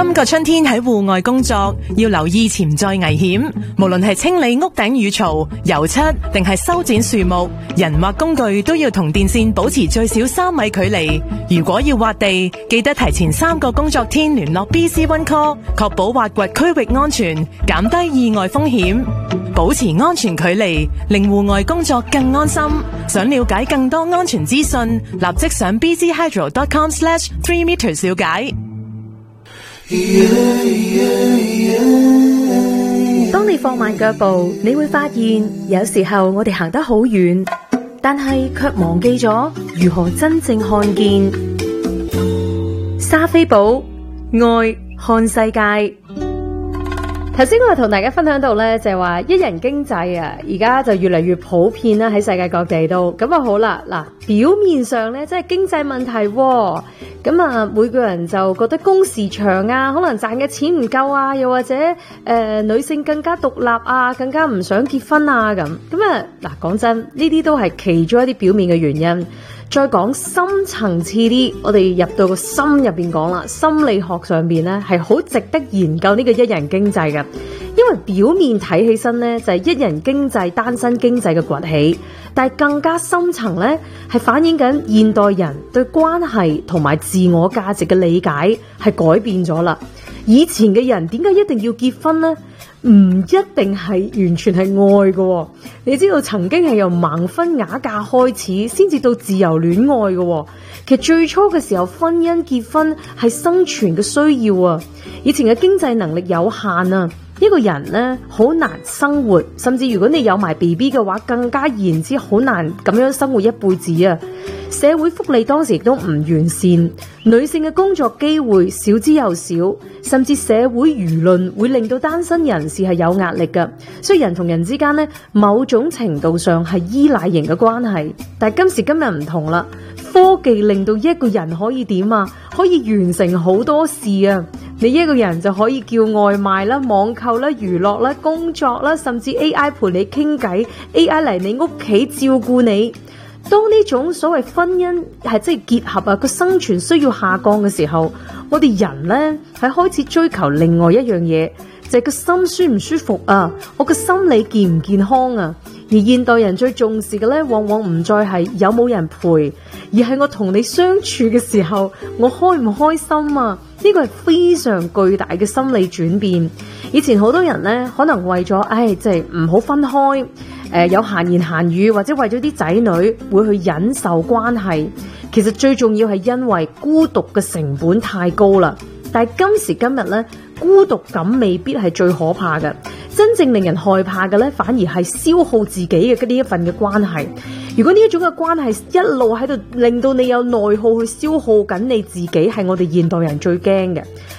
今個春天喺戶外工作，要留意潛在危險。無論係清理屋頂雨槽、油漆，定係修剪樹木，人或工具都要同電線保持最少3米距離。如果要挖地，記得提前3個工作天聯絡 BC One Call， 確保挖掘區域安全，減低意外風險。保持安全距離，令戶外工作更安心。想了解更多安全資訊，立即上 bchydro.com/3meters 了解。 當你放慢腳步，你會發現有時候我哋行得好遠，但係卻忘記咗如何真正看見。莎菲寶愛看世界。頭先我同大家分享到咧，就係話一人經濟啊，而家就越嚟越普遍啦，喺世界各地都咁啊。好啦，嗱，表面上咧即係經濟問題喎，咁啊每個人就覺得工時長啊，可能賺嘅錢唔夠啊，又或者女性更加獨立啊，更加唔想結婚啊咁啊。嗱，講真，呢啲都係其中一啲表面嘅原因。再講深層次啲，我哋入到個心入邊講啦，心理學上邊咧係好值得研究呢個一人經濟嘅，因為表面睇起身咧就係一人經濟、單身經濟嘅崛起，但係更加深層咧係反映緊現代人對關係同埋自我價值嘅理解係改變咗啦。以前嘅人點解一定要結婚呢？唔一定係完全係愛嘅喎，你知道曾經係由盲婚啞嫁開始，先至到自由戀愛嘅喎。其實最初嘅時候，婚姻結婚係生存嘅需要啊。以前嘅經濟能力有限啊，一個人呢好難生活，甚至如果你有埋 BB 嘅話，更加言之好難咁樣生活一輩子啊。社會福利當時亦都唔完善，女性嘅工作機會少之又少，甚至社會輿論會令到單身人士係有壓力嘅，所以人同人之間呢，某種程度上係依賴型嘅關係。但係今時今日唔同啦，科技令到一個人可以點啊？可以完成好多事啊！你一個人就可以叫外賣啦、網購啦、娛樂啦、工作啦，甚至 AI 陪你傾偈， AI 嚟你屋企照顧你。當呢種所謂婚姻係即係結合啊，個生存需要下降嘅時候，我哋人呢係開始追求另外一樣嘢，就係個心舒唔舒服啊，我個心理健唔健康啊。而現代人最重視嘅呢，往往唔再係有冇人陪，而係我同你相處嘅時候，我開唔開心啊？呢個係非常巨大嘅心理轉變。以前好多人呢，可能為咗即係唔好分開，有閒言閒語，或者為咗啲仔女會去忍受關係。其實最重要係因為孤獨嘅成本太高啦。但係今時今日呢，孤獨感未必係最可怕嘅，真正令人害怕嘅呢，反而係消耗自己嘅呢一份嘅關係。如果呢一種嘅關係一路喺度令到你有內耗去消耗緊你自己，係我哋現代人最驚嘅。